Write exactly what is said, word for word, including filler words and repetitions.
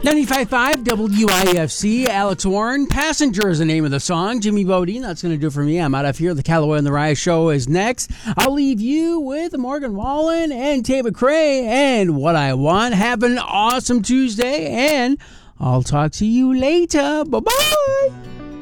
ninety-five point five W I F C, Alex Warren. Passenger is the name of the song. Jimmy Bodine, that's going to do it for me. I'm out of here. The Callaway and the Rye Show is next. I'll leave you with Morgan Wallen and Tava Cray and What I Want. Have an awesome Tuesday, and I'll talk to you later. Bye-bye.